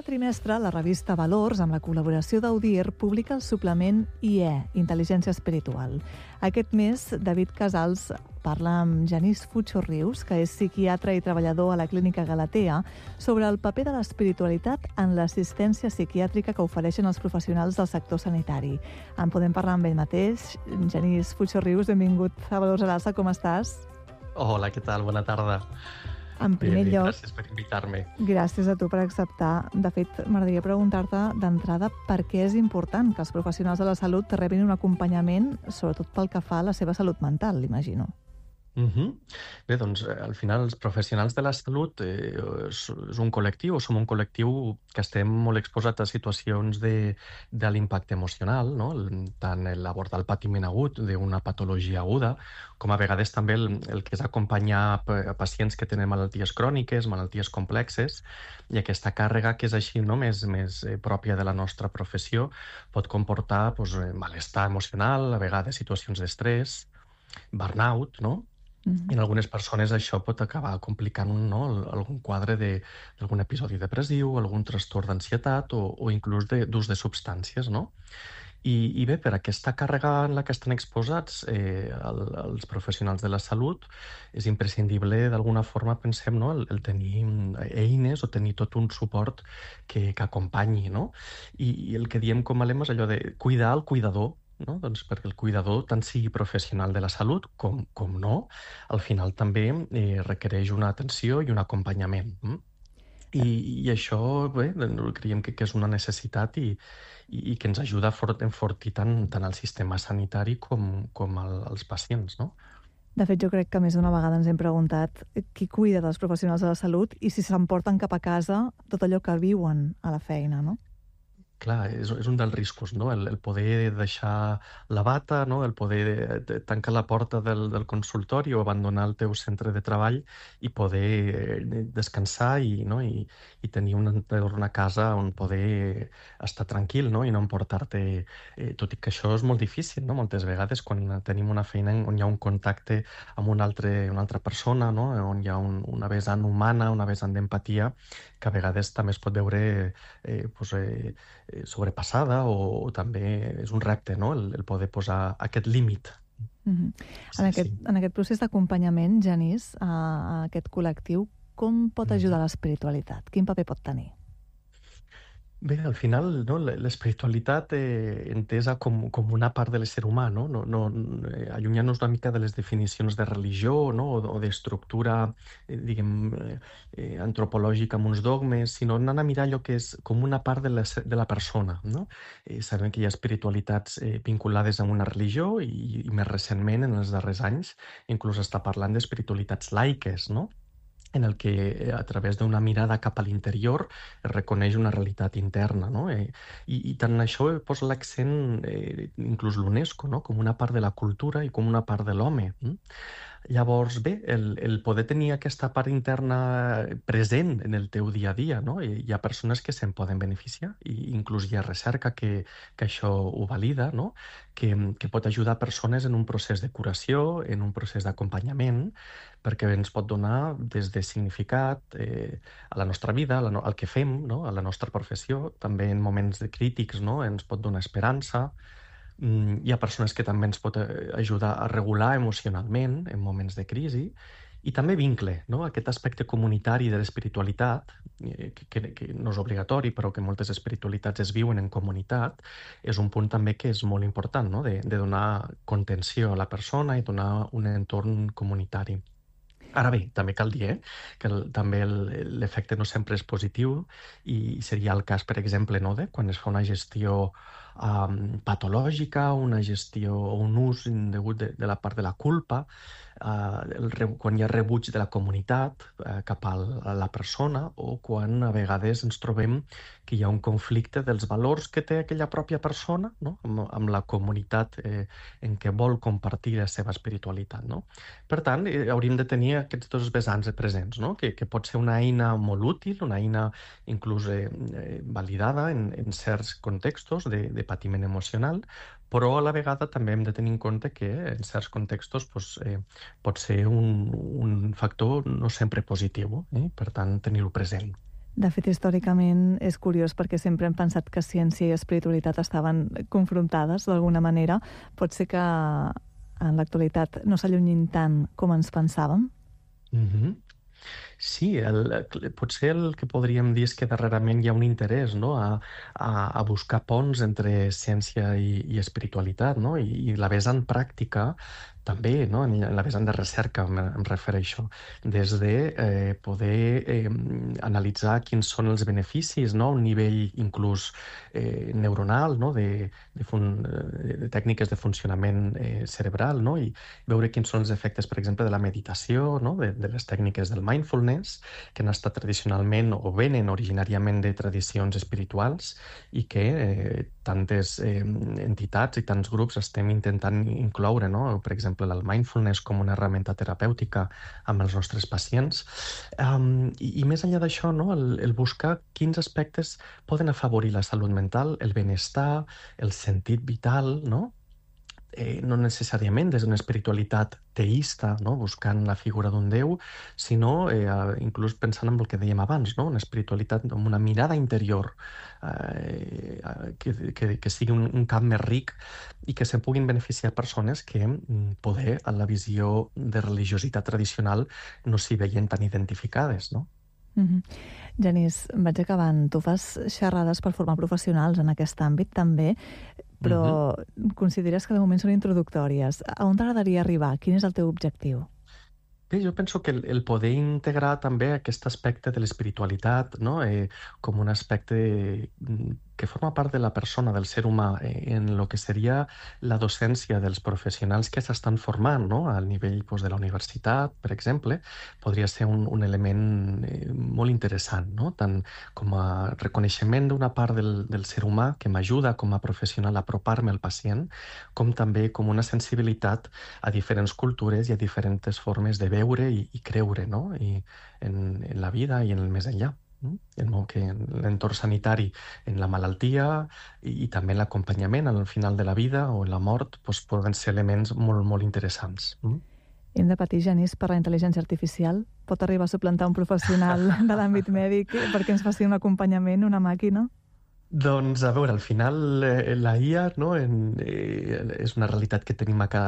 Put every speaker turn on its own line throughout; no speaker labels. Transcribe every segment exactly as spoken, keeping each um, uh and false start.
trimestre, la revista Valors, amb la col·laboració d'Audier, publica el suplement I E, Intel·ligència Espiritual. Aquest mes, David Casals parla amb Genís Fucho Rius, que és psiquiatre i treballador a la Clínica Galatea, sobre el paper de l'espiritualitat en l'assistència psiquiàtrica que ofereixen els professionals del sector sanitari. En podem parlar amb ell mateix. Genís Fucho Rius, benvingut a Valors a l'Alça, com estàs?
Hola, què tal? Bona tarda.
En primer
Bé,
lloc...
Gràcies per invitar-me.
Gràcies a tu per acceptar. De fet, m'agradaria preguntar-te d'entrada per què és important que els professionals de la salut rebin un acompanyament, sobretot pel que fa a la seva salut mental, l'imagino.
Uh-huh. Bé, doncs, al final, els professionals de la salut eh, és, és un col·lectiu, som un col·lectiu que estem molt exposats a situacions de, de l'impacte emocional, no? Tant l'abordar el patiment agut d'una patologia aguda, com a vegades també el, el que és acompanyar a pacients que tenen malalties cròniques, malalties complexes, i aquesta càrrega que és així, no? més, més eh, pròpia de la nostra professió pot comportar doncs, malestar emocional, a vegades situacions d'estrès, burnout, no?
Mm-hmm.
I en algunes persones això pot acabar complicant no, algun quadre d'algun episodi depressiu, algun trastorn d'ansietat o, o inclús d'ús de, de substàncies, no? I, I bé, per aquesta càrrega en la que estan exposats eh, el, els professionals de la salut, és imprescindible d'alguna forma, pensem, no, el, el tenir eines o tenir tot un suport que, que acompanyi, no? I, I el que diem com a lema és allò de cuidar el cuidador, no? Doncs perquè el cuidador, tant sigui professional de la salut com, com no, al final també eh, requereix una atenció i un acompanyament. Mm? I, I això, bé, creiem que, que és una necessitat i, i, i que ens ajuda a fort, enfortir tant, tant el sistema sanitari com, com el, els pacients, no?
De fet, jo crec que més d'una vegada ens hem preguntat qui cuida dels professionals de la salut i si s'emporten cap a casa tot allò que viuen a la feina, no?
Clar, és, és un dels riscos, no? El, el poder deixar la bata, no? El poder de, tancar la porta del, del consultori o abandonar el teu centre de treball i poder descansar i, no? I, i tenir un entorn a casa on poder estar tranquil, no? I no emportar-te... Eh, tot i que això és molt difícil, no? Moltes vegades quan tenim una feina on hi ha un contacte amb una, altre, una altra persona, no? On hi ha un, una vessant humana, una vessant d'empatia, que a vegades també es pot veure eh, pues, eh, sobrepassada o, o també és un repte, no? el, el poder posar aquest límit.
Mm-hmm.
Sí,
en, aquest,
sí.
en aquest procés d'acompanyament, Genís, a, a aquest col·lectiu, com pot ajudar mm-hmm. l'espiritualitat? Quin paper pot tenir?
Bé, al final, no, l'espiritualitat eh, entesa com, com una part de l'ésser humà, no? No, no, eh, allunyant-nos una mica de les definicions de religió, no? o, o d'estructura, eh, diguem, eh, antropològica amb uns dogmes, sinó anant a mirar allò que és com una part de la, de la persona, no? Eh, sabem que hi ha espiritualitats eh, vinculades a una religió i, i més recentment, en els darrers anys, inclús està parlant d'espiritualitats laiques, no? En el que a través d'una mirada cap a l'interior es reconeix una realitat interna, no? Eh, i, I tant això posa l'accent, eh, inclús l'UNESCO, no? Com una part de la cultura i com una part de l'home. Mm? Llavors, bé, el, el poder tenir aquesta part interna present en el teu dia a dia, no? I hi ha persones que se'n poden beneficiar i inclús hi ha recerca que, que això ho valida, no? Que, que pot ajudar persones en un procés de curació, en un procés d'acompanyament, perquè ens pot donar des de significat eh, a la nostra vida, a la, al que fem, no? A la nostra professió, també en moments de crítics, no? Ens pot donar esperança. Mm, hi ha persones que també ens pot ajudar a regular emocionalment en moments de crisi i també vincle, no? Aquest aspecte comunitari de l'espiritualitat, eh, que, que, que no és obligatori, però que moltes espiritualitats es viuen en comunitat, és un punt també que és molt important, no? de, de donar contenció a la persona i donar un entorn comunitari. Ara bé, també cal dir eh, que el, també l'efecte no sempre és positiu i seria el cas, per exemple, no, de quan es fa una gestió um, patològica, una gestió o un ús indegut de, de la part de la culpa, uh, el, quan hi ha rebuig de la comunitat uh, cap a la persona o quan a vegades ens trobem que hi ha un conflicte dels valors que té aquella pròpia persona, no? amb, amb la comunitat eh, en què vol compartir la seva espiritualitat. No? Per tant, eh, hauríem de tenir aquests dos vessants presents, no? que, que pot ser una eina molt útil, una eina inclús eh, validada en, en certs contextos de, de patiment emocional, però a la vegada també hem de tenir en compte que en certs contextos pues, eh, pot ser un, un factor no sempre positiu, eh? Per tant, tenir-ho present.
De fet, històricament és curiós perquè sempre hem pensat que ciència i espiritualitat estaven confrontades d'alguna manera. Pot ser que en l'actualitat no s'allunyin tant com ens pensàvem?
Mhm. Sí, el, potser el que podríem dir és que darrerament hi ha un interès, no? a, a, a buscar ponts entre ciència i, i espiritualitat, no? I, i la vessant pràctica també, no? En la vessant de recerca em, em refereixo, des de eh, poder eh, analitzar quins són els beneficis, no? A un nivell inclús eh, neuronal, no? de, de, fun, de tècniques de funcionament eh, cerebral, no? I veure quins són els efectes, per exemple, de la meditació, no? de, de les tècniques del mindfulness, que han estat tradicionalment o venen originàriament de tradicions espirituals i que eh, tantes eh, entitats i tants grups estem intentant incloure, no? Per exemple, el mindfulness com una herramienta terapèutica amb els nostres pacients. Um, i, I més enllà d'això, no? el, el buscar quins aspectes poden afavorir la salut mental, el benestar, el sentit vital, no? Eh, no necessàriament des d'una espiritualitat teista, no? Buscant la figura d'un déu, sinó eh, inclús pensant en el que dèiem abans, no? Una espiritualitat amb una mirada interior eh, que, que, que sigui un, un camp més ric i que se'n puguin beneficiar persones que poder a la visió de religiositat tradicional no s'hi veien tan identificades, no?
Mm-hmm. Genís, vaig acabant. Tu fas xerrades per formar professionals en aquest àmbit també, però mm-hmm. consideres que de moment són introductòries. A on t'agradaria arribar? Quin és el teu objectiu?
Bé, jo penso que el, el poder integrar també aquest aspecte de l'espiritualitat, no? eh, com un aspecte que forma part de la persona, del ser humà, eh, en el que seria la docència dels professionals que s'estan formant, no? Al nivell pues, de la universitat, per exemple, podria ser un, un element eh, molt interessant, no? Tant com a reconeixement d'una part del, del ser humà que m'ajuda com a professional a apropar-me al pacient, com també com una sensibilitat a diferents cultures i a diferents formes de veure i, i creure, no? I en, en la vida i en el més enllà. En l'entorn sanitari, en la malaltia i, i també en l'acompanyament al final de la vida o en la mort doncs poden ser elements molt, molt interessants. Mm?
Hem de patir, Genís, per la intel·ligència artificial? Pot arribar a suplantar un professional de l'àmbit mèdic perquè ens faci un acompanyament, una màquina?
Doncs, a veure, al final eh, la I A no, en, eh, és una realitat que tenim acá,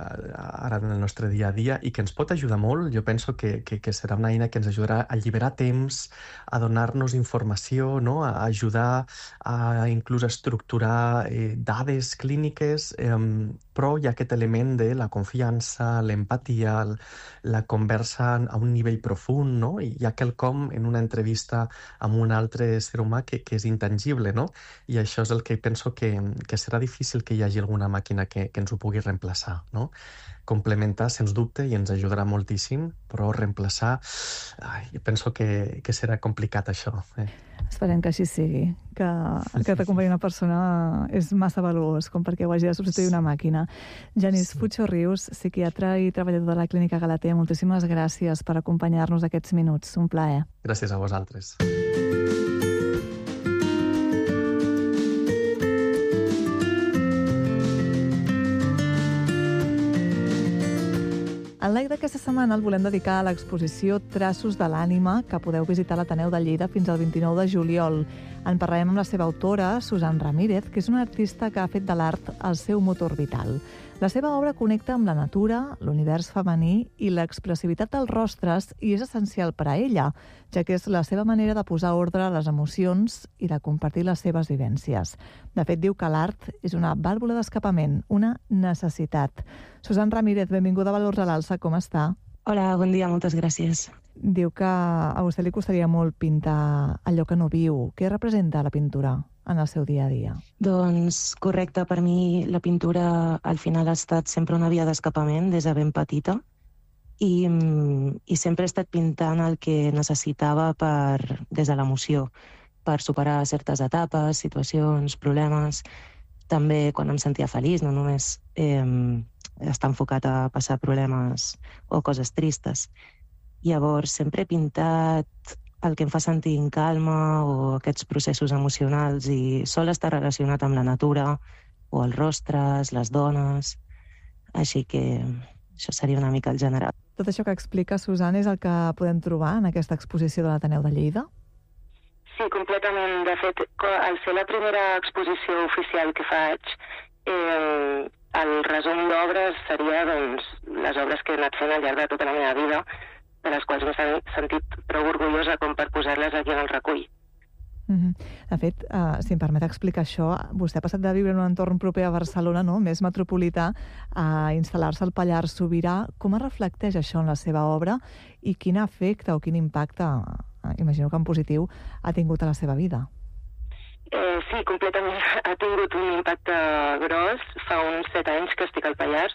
ara en el nostre dia a dia i que ens pot ajudar molt. Jo penso que, que, que serà una eina que ens ajudarà a alliberar temps, a donar-nos informació, no, a ajudar a inclús a estructurar eh, dades clíniques, eh, però hi ha aquest element de la confiança, l'empatia, la conversa a un nivell profund, no? I hi ha quelcom en una entrevista amb un altre ser humà que, que és intangible, no? I això és el que penso que, que serà difícil que hi hagi alguna màquina que, que ens ho pugui reemplaçar, no? Complementar, sens dubte, i ens ajudarà moltíssim, però reemplaçar, ai, penso que, que serà complicat això. Eh?
Esperem que així sigui, que, que t'acompanyi una persona és massa valuós com perquè ho hagi de substituir una màquina. Genís sí. Fucho Rius, psiquiatra i treballador de la Clínica Galatea, moltíssimes gràcies per acompanyar-nos aquests minuts. Un plaer.
Gràcies a vosaltres.
El like d'aquesta setmana el volem dedicar a l'exposició Traços de l'ànima, que podeu visitar a l'Ateneu de Lleida fins al vint-i-nou de juliol. En parlarem amb la seva autora, Susan Ramírez, que és una artista que ha fet de l'art el seu motor vital. La seva obra connecta amb la natura, l'univers femení i l'expressivitat dels rostres i és essencial per a ella, ja que és la seva manera de posar ordre a les emocions i de compartir les seves vivències. De fet, diu que l'art és una vàlvula d'escapament, una necessitat. Susan Ramírez, benvinguda a Valors a l'Alça, com està?
Hola, bon dia, moltes gràcies.
Diu que a vostè li costaria molt pintar allò que no viu. Què representa la pintura en el seu dia a dia?
Doncs correcte, per mi la pintura al final ha estat sempre una via d'escapament des de ben petita i, i sempre he estat pintant el que necessitava per, des de l'emoció, per superar certes etapes, situacions, problemes. També quan em sentia feliç, no només eh, estar enfocat a passar problemes o coses tristes. Llavors sempre he pintat el que em fa sentir en calma o aquests processos emocionals i sol estar relacionat amb la natura o els rostres, les dones. Així que això seria una mica el general.
Tot això que explica, Susan, és el que podem trobar en aquesta exposició de l'Ateneu de Lleida?
completament. De fet, al ser la primera exposició oficial que faig, eh, el resum d'obres seria doncs, les obres que he anat fent al llarg de tota la meva vida, de les quals m'he sentit prou orgullosa com per posar-les aquí en el recull.
Mm-hmm. De fet, uh, si em permet explicar això, vostè ha passat de viure en un entorn proper a Barcelona, no?, més metropolità, a instal·lar-se al Pallars Sobirà. Com es reflecteix això en la seva obra i quin efecte o quin impacte, uh, imagino que en positiu, ha tingut a la seva vida?
Eh, sí, completament. Ha tingut un impacte gros. Fa uns set anys que estic al Pallars.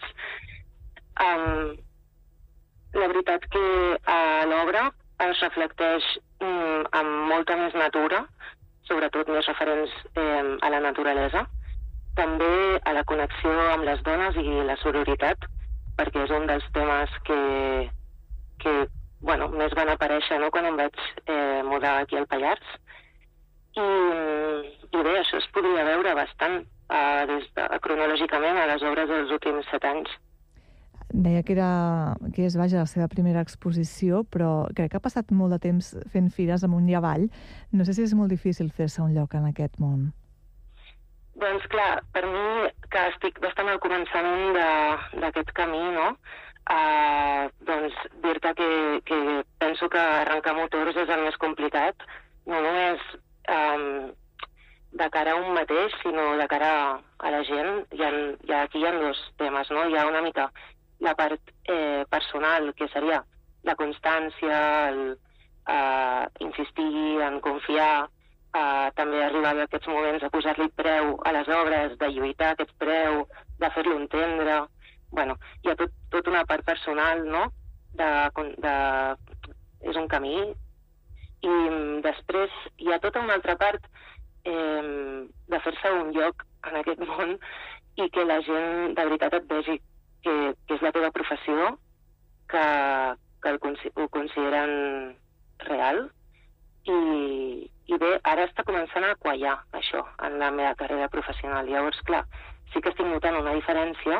Um, la veritat que a l'obra es reflecteix um, amb molta més natura, sobretot més referents eh, a la naturalesa, també a la connexió amb les dones i la sororitat, perquè és un dels temes que, que bueno, més van aparèixer, no?, quan em vaig eh, mudar aquí al Pallars. I, i bé, això es podria veure bastant eh, des de, cronològicament a les obres dels últims set anys.
Deia que, era, que és, vaja, la seva primera exposició, però crec que ha passat molt de temps fent fires amunt i avall. No sé si és molt difícil fer-se un lloc en aquest món.
Doncs clar, per mi, que estic bastant al començament d'aquest camí, no?, uh, doncs dir-te que, que penso que arrencar motors és el més complicat, no només um, de cara a un mateix, sinó de cara a la gent. Hi ha, hi ha, aquí hi ha dos temes, no? Hi ha una mica la part eh, personal, que seria la constància, el eh, insistir en confiar, eh, també arribar a aquests moments a posar-li preu a les obres, de lluitar aquest preu, de fer-lo entendre. Bueno, hi ha tot, tot una part personal, no?, de, de, és un camí. I després hi ha tota una altra part eh, de fer-se un lloc en aquest món i que la gent de veritat et vegi que, que és la teva professió, que, que el, ho consideren real. I, I bé, ara està començant a quallar això en la meva carrera professional. Llavors, clar, sí que estic notant una diferència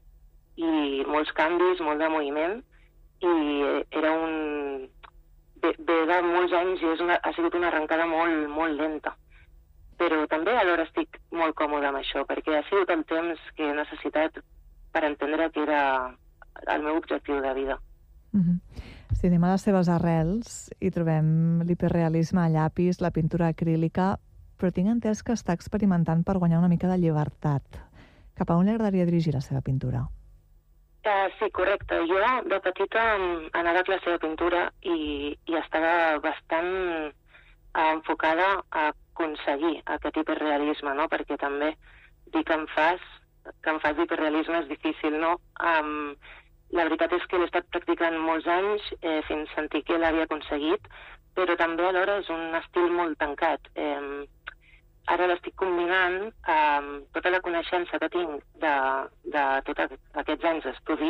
i molts canvis, molt de moviment, i era un... Ve, ve de molts anys i és una, ha sigut una arrencada molt, molt lenta. Però també alhora estic molt còmode amb això, perquè ha sigut el temps que he necessitat per entendre que era el meu objectiu de vida.
Mm-hmm. Si anem a les seves arrels i trobem l'hiperrealisme a llapis, la pintura acrílica, però tinc entès que està experimentant per guanyar una mica de llibertat. Cap a on li agradaria dirigir la seva pintura?
Uh, sí, correcte. Jo de petita anava a classe de pintura i, i estava bastant uh, enfocada a aconseguir aquest hiperrealisme, no? Perquè també dir que em fas que en fas d'hiperrealisme és difícil, no? Um, la veritat és que l'he estat practicant molts anys eh, fins sentir que l'havia aconseguit, però també alhora és un estil molt tancat. Eh, ara l'estic combinant amb eh, tota la coneixença que tinc de, de tots aquests anys d'estudi,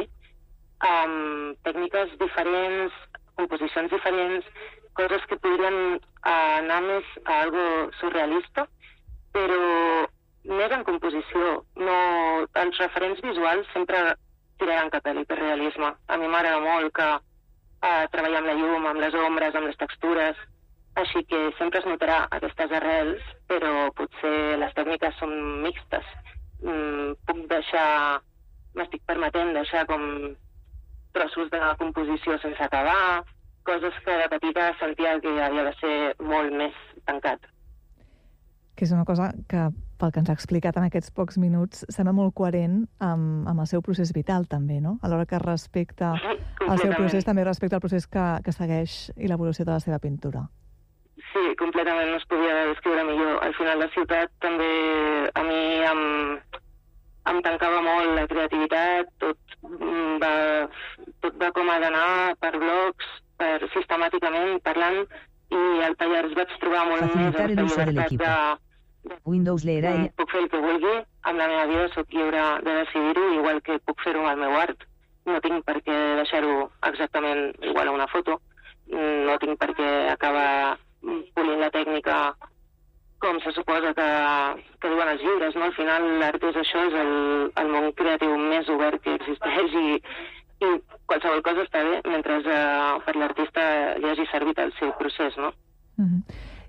amb tècniques diferents, composicions diferents, coses que podrien eh, anar més a algo surrealista, però més en composició. No, els referents visuals sempre tiraran cap a l'hiperrealisme. A mi m'agrada molt que eh, treballar amb la llum, amb les ombres, amb les textures, així que sempre es notarà aquestes arrels, però potser les tècniques són mixtes. Mm, puc deixar, m'estic permetent deixar com trossos de composició sense acabar, coses que de petita sentia que havia de ser molt més tancat.
Que és una cosa que, pel que ens ha explicat en aquests pocs minuts, sembla molt coherent amb, amb el seu procés vital, també, no? A l'hora que respecta sí, el seu procés, també respecta el procés que, que segueix i l'evolució de la seva pintura.
Sí, completament, no es podia descriure millor. Al final, la ciutat també a mi em, em tancava molt la creativitat, tot va, tot va com ha d'anar per blocs, per, sistemàticament, parlant, i al Pallars vaig trobar molt
Facilitar
més
el uso del equipo.
de...
Windows leerá ella.
Puc fer el que vulgui, amb la meva vida soc lliure de decidir-ho, igual que puc fer-ho amb el meu art. No tinc per què deixar-ho exactament igual a una foto, no tinc per què acabar polint la tècnica com se suposa que, que diuen els llibres, no? Al final l'art és això, és el, el món creatiu més obert que existeix i, i qualsevol cosa està bé mentre uh, per l'artista li hagi servit el seu procés, no?
Mm-hmm.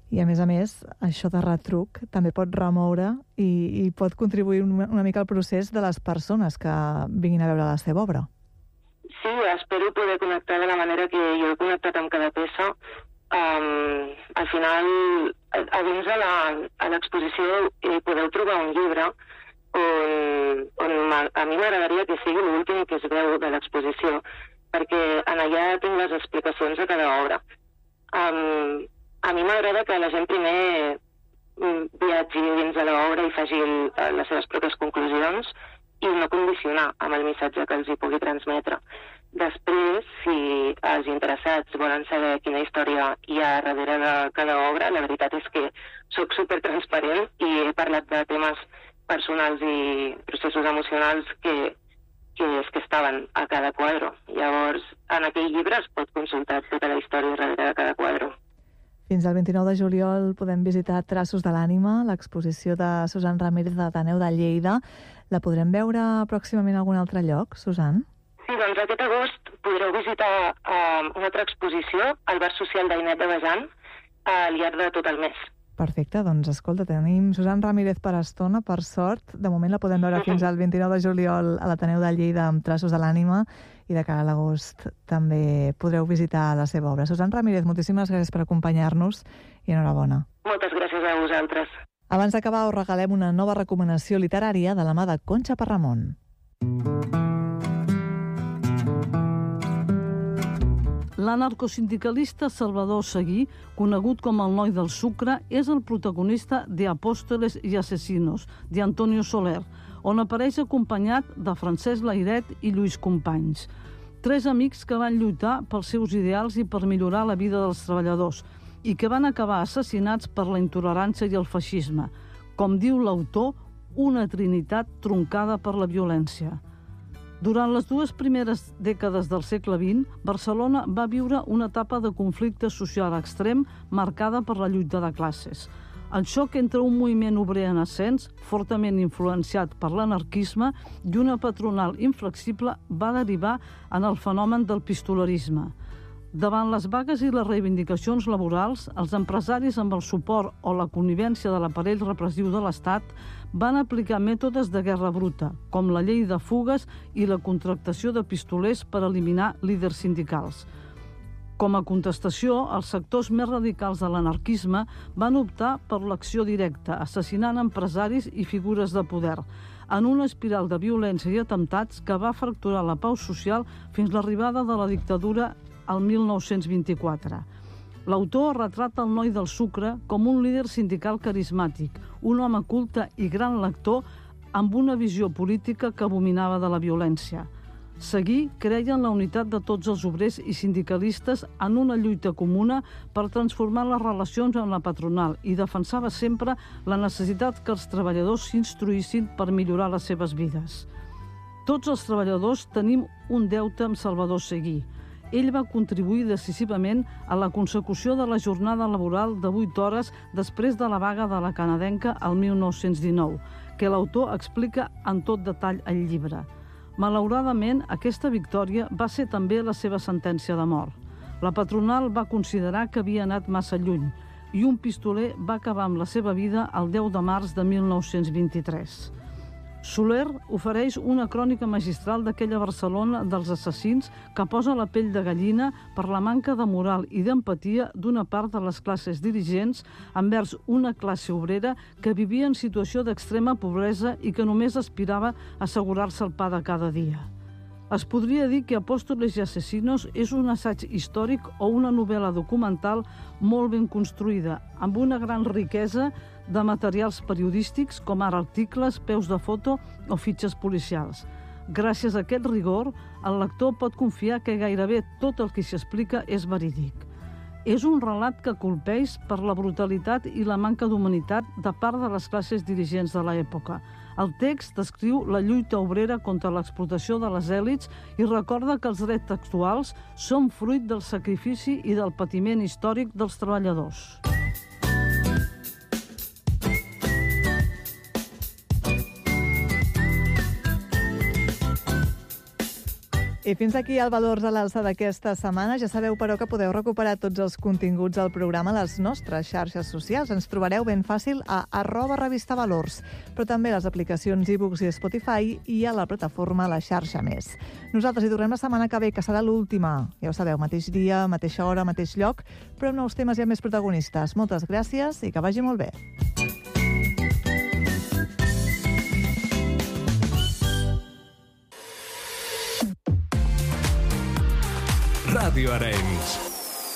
I, a més a més, això de retruc també pot remoure i, i pot contribuir una, una mica al procés de les persones que vinguin a veure la seva obra.
Sí, espero poder connectar de la manera que jo he connectat amb cada peça. Um, al final, a, a dins de l'exposició podeu trobar un llibre on, on a mi m'agradaria que sigui l'últim que es veu de l'exposició, perquè en allà tinc les explicacions de cada obra. Um, a mi m'agrada que la gent primer viatgi dins de l'obra i faci el, les seves pròpies conclusions i no condicionar amb el missatge que els hi pugui transmetre. Després, si els interessats volen saber quina història hi ha darrere de cada obra, la veritat és que sóc supertransparent i he parlat de temes personals i processos emocionals que, que, que estaven a cada quadre. Llavors, en aquell llibre es pot consultar tota la història darrere de cada quadre.
Fins al vint-i-nou de juliol podem visitar Traços de l'ànima, l'exposició de Susan Ramírez de l'Ateneu de Lleida. La podrem veure pròximament a algun altre lloc, Susan?
Sí, doncs aquest agost podreu visitar uh, una altra exposició al Bar Social d'Ainet de Bejan al llarg de tot el mes.
Perfecte, doncs escolta, tenim Susan Ramírez per estona, per sort. De moment la podem veure fins al vint-i-nou de juliol a l'Ateneu de Lleida amb Traços de l'ànima i de cara a l'agost també podreu visitar la seva obra. Susan Ramírez, moltíssimes gràcies per acompanyar-nos i enhorabona.
Moltes gràcies a vosaltres.
Abans d'acabar, us regalem una nova recomanació literària de la mà de Conxa Parramon.
L'anarcosindicalista Salvador Seguí, conegut com el noi del sucre, és el protagonista de Apóstoles i Asesinos, de Antonio Soler, on apareix acompanyat de Francesc Layret i Lluís Companys. Tres amics que van lluitar pels seus ideals i per millorar la vida dels treballadors i que van acabar assassinats per la intolerància i el feixisme. Com diu l'autor, una trinitat troncada per la violència. Durant les dues primeres dècades del segle vint, Barcelona va viure una etapa de conflicte social extrem marcada per la lluita de classes. El xoc entre un moviment obrer en ascens, fortament influenciat per l'anarquisme, i una patronal inflexible va derivar en el fenomen del pistolerisme. Davant les vagues i les reivindicacions laborals, els empresaris amb el suport o la connivència de l'aparell repressiu de l'Estat van aplicar mètodes de guerra bruta, com la llei de fugues i la contractació de pistolers per eliminar líders sindicals. Com a contestació, els sectors més radicals de l'anarquisme van optar per l'acció directa, assassinant empresaris i figures de poder, en una espiral de violència i atemptats que va fracturar la pau social fins l'arribada de la dictadura al mil nou-cents vint-i-quatre. L'autor retrata el noi del sucre com un líder sindical carismàtic, un home culte i gran lector amb una visió política que abominava de la violència. Seguí creia en la unitat de tots els obrers i sindicalistes en una lluita comuna per transformar les relacions amb la patronal i defensava sempre la necessitat que els treballadors s'instruïssin per millorar les seves vides. Tots els treballadors tenim un deute amb Salvador Seguí. Ell va contribuir decisivament a la consecució de la jornada laboral de vuit hores després de la vaga de la canadenca al mil nou-cents dinou, que l'autor explica en tot detall al llibre. Malauradament, aquesta victòria va ser també la seva sentència de mort. La patronal va considerar que havia anat massa lluny i un pistoler va acabar amb la seva vida el deu de març de mil nou-cents vint-i-tres. Soler ofereix una crònica magistral d'aquella Barcelona dels assassins que posa la pell de gallina per la manca de moral i d'empatia d'una part de les classes dirigents envers una classe obrera que vivia en situació d'extrema pobresa i que només aspirava a assegurar-se el pa de cada dia. Es podria dir que Apóstoles i Asesinos és un assaig històric o una novel·la documental molt ben construïda, amb una gran riquesa de materials periodístics, com ara articles, peus de foto o fitxes policials. Gràcies a aquest rigor, el lector pot confiar que gairebé tot el que s'hi explica és verídic. És un relat que colpeix per la brutalitat i la manca d'humanitat de part de les classes dirigents de l'època. El text descriu la lluita obrera contra l'explotació de les èlits i recorda que els drets actuals són fruit del sacrifici i del patiment històric dels treballadors.
I fins aquí el Valors a l'alça d'aquesta setmana. Ja sabeu, però, que podeu recuperar tots els continguts del programa a les nostres xarxes socials. Ens trobareu ben fàcil a arroba revista Valors, però també a les aplicacions iBooks i Spotify i a la plataforma La Xarxa Més. Nosaltres hi tornem la setmana que ve, que serà l'última. Ja ho sabeu, mateix dia, mateixa hora, mateix lloc, però amb nous temes i amb més protagonistes. Moltes gràcies i que vagi molt bé.
Radio Arenys.